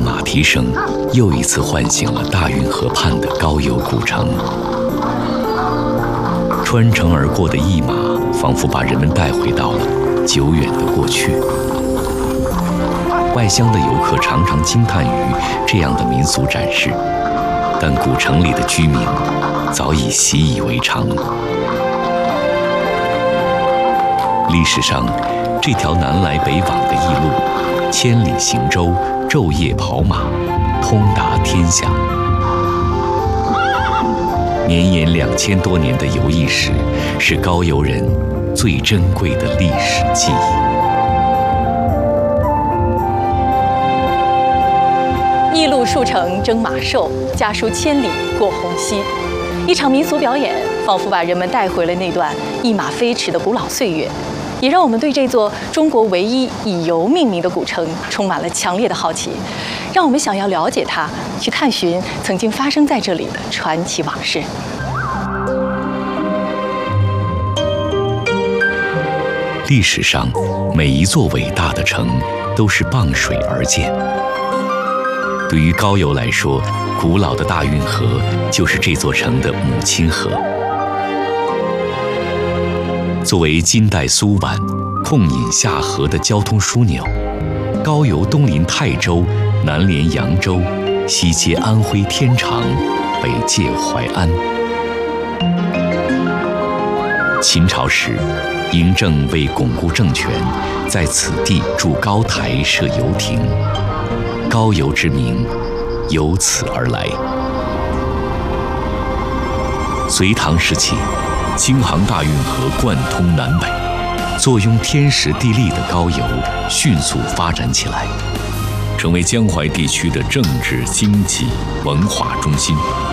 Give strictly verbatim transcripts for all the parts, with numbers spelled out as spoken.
马蹄声又一次唤醒了大运河畔的高邮古城。穿城而过的驿马，仿佛把人们带回到了久远的过去。外乡的游客常常惊叹于这样的民俗展示，但古城里的居民早已习以为常。历史上，这条南来北往的驿路，千里行舟，昼夜跑马，通达天下。绵延两千多年的游艺史，是高邮人最珍贵的历史记忆。驿路数城征马寿，家书千里过虹夕。一场民俗表演，仿佛把人们带回了那段一马飞驰的古老岁月，也让我们对这座中国唯一以邮命名的古城充满了强烈的好奇，让我们想要了解它，去探寻曾经发生在这里的传奇往事。 历史上，每一座伟大的城都是傍水而建。对于高邮来说，古老的大运河就是这座城的母亲河。作为金代苏皖、控引下河的交通枢纽，高邮东临泰州，南连扬州，西接安徽天长，北界淮安。秦朝时，嬴政为巩固政权，在此地筑高台设游亭，高邮之名由此而来。隋唐时期，京杭大运河贯通南北，坐拥天时地利的高邮迅速发展起来，成为江淮地区的政治、经济、文化中心。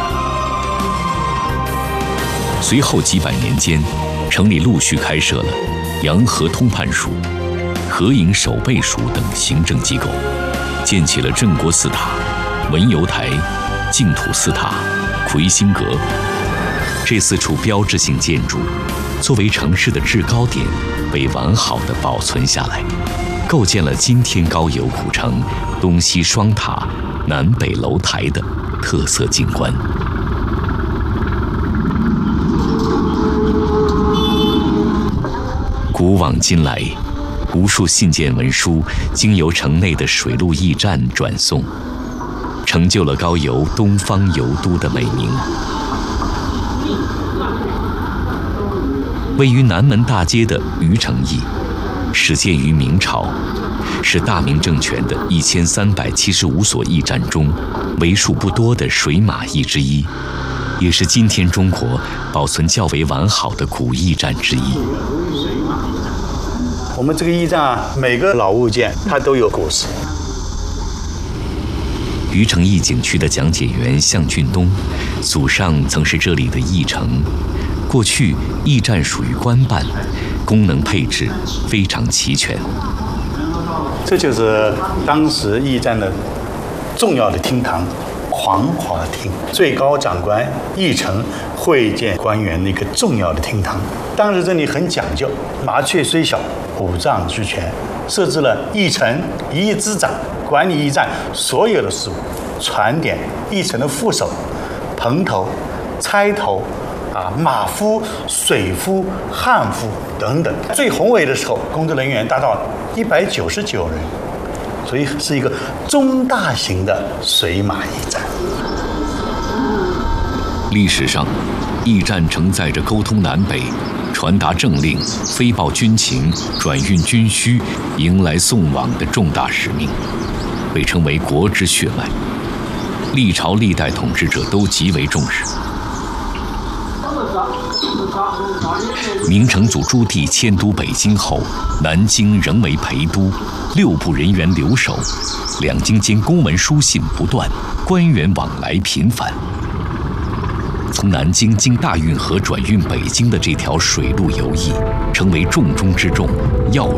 随后几百年间，城里陆续开设了洋河通判署、河营守备署等行政机构，建起了镇国寺塔、文游台、净土寺塔、魁星阁。这四处标志性建筑，作为城市的制高点，被完好地保存下来，构建了今天高邮古城东西双塔、南北楼台的特色景观。古往今来，无数信件文书经由城内的水陆驿站转送，成就了高邮东方邮都的美名。位于南门大街的虞城驿，始建于明朝，是大明政权的一千三百七十五所驿站中为数不多的水马驿之一，也是今天中国保存较为完好的古驿站之一。 我们这个驿站啊，每个老物件它都有故事。 虞城驿景区的讲解员向俊东，祖上曾是这里的驿丞。过去驿站属于官办，功能配置非常齐全。 这就是当时驿站的重要的厅堂，煌华厅，最高长官驿丞会见官员的一个重要的厅堂。当时这里很讲究，麻雀虽小，五脏俱全，设置了驿丞、一驿之长，管理驿站所有的事务。传点驿丞的副手、棚头、差头。啊，马夫、水夫、汉夫等等，最宏伟的时候，工作人员达到一百九十九人，所以是一个中大型的水马驿站。 历史上，驿站承载着沟通南北、传达政令、飞报军情、转运军需、迎来送往的重大使命，被称为国之血脉。历朝历代统治者都极为重视。明成祖朱棣迁都北京后，南京仍为陪都，六部人员留守，两京间公文书信不断，官员往来频繁。从南京经大运河转运北京的这条水路游驿，成为重中之重、要